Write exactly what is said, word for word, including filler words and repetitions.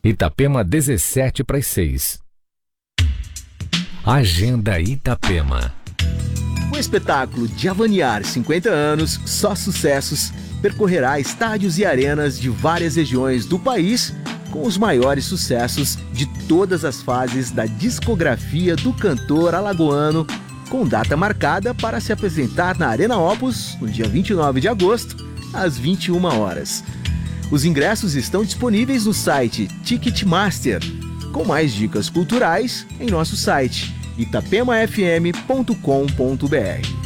Itapema, dezessete para as seis. Agenda Itapema. O espetáculo Diavaniar cinquenta anos, só sucessos, percorrerá estádios e arenas de várias regiões do país com os maiores sucessos de todas as fases da discografia do cantor alagoano, com data marcada para se apresentar na Arena Opus no dia vinte e nove de agosto, às vinte e uma horas. Os ingressos estão disponíveis no site Ticketmaster, com mais dicas culturais em nosso site itapema f m ponto com ponto b r.